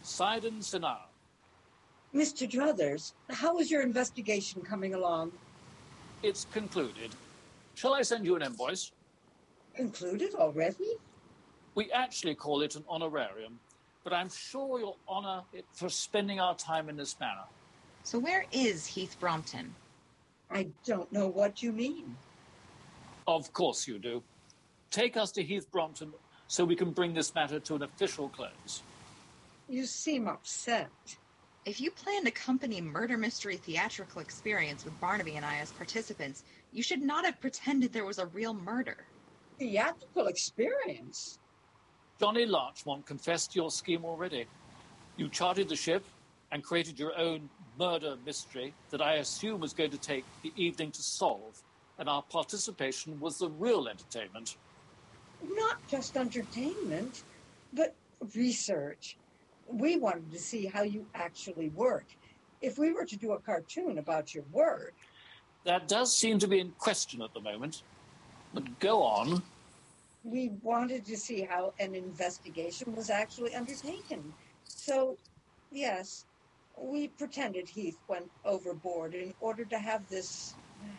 Sidon Sinar. Mr. Druthers, how is your investigation coming along? It's concluded. Shall I send you an invoice? Concluded already? We actually call it an honorarium, but I'm sure you'll honor it for spending our time in this manner. So where is Heath Brompton? I don't know what you mean. Of course you do. Take us to Heath Brompton so we can bring this matter to an official close. You seem upset. If you planned a company murder mystery theatrical experience with Barnaby and I as participants, you should not have pretended there was a real murder. Theatrical experience? Johnny Larchmont confessed to your scheme already. You chartered the ship and created your own murder mystery that I assume was going to take the evening to solve, and our participation was the real entertainment. Not just entertainment, but research. We wanted to see how you actually work. If we were to do a cartoon about your work... That does seem to be in question at the moment. But go on. We wanted to see how an investigation was actually undertaken. So, yes, we pretended Heath went overboard in order to have this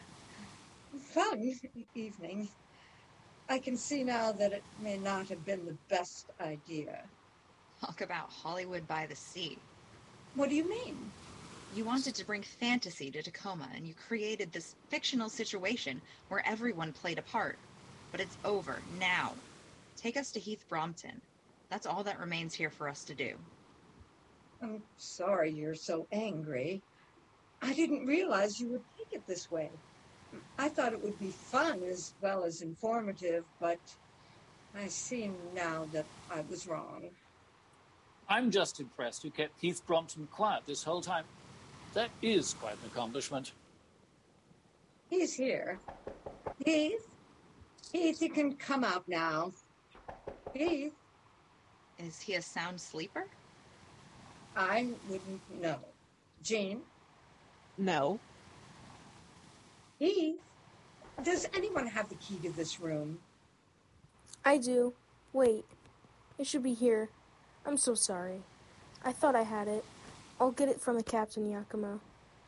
fun evening. I can see now that it may not have been the best idea. Talk about Hollywood by the sea. What do you mean? You wanted to bring fantasy to Tacoma, and you created this fictional situation where everyone played a part. But it's over, now. Take us to Heath Brompton. That's all that remains here for us to do. I'm sorry you're so angry. I didn't realize you would take it this way. I thought it would be fun as well as informative, but I see now that I was wrong. I'm just impressed you kept Heath Brompton quiet this whole time. That is quite an accomplishment. He's here. Heath? Heath, you can come out now. Heath? Is he a sound sleeper? I wouldn't know. Jean? No. Heath? Does anyone have the key to this room? I do. Wait. It should be here. I'm so sorry. I thought I had it. I'll get it from the captain, Yakima.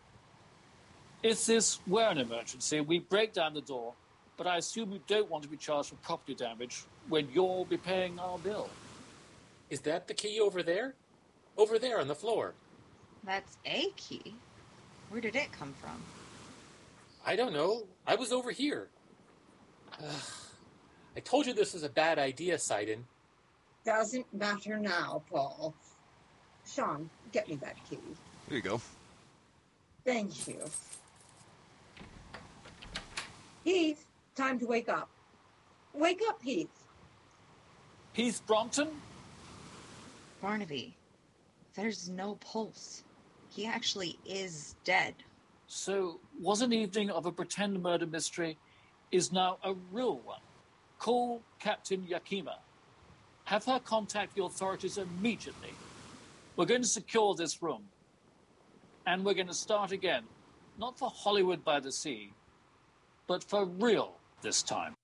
If this were an emergency, we'd break down the door, but I assume you don't want to be charged for property damage when you'll be paying our bill. Is that the key over there? Over there on the floor. That's a key. Where did it come from? I don't know. I was over here. I told you this was a bad idea, Sidon. Doesn't matter now, Paul. Sean, get me that key. Here you go. Thank you. Heath, time to wake up. Wake up, Heath. Heath Brompton? Barnaby, there's no pulse. He actually is dead. So, was an evening of a pretend murder mystery is now a real one. Call Captain Yakima. Have her contact the authorities immediately. We're going to secure this room. And we're going to start again. Not for Hollywood by the sea, but for real this time.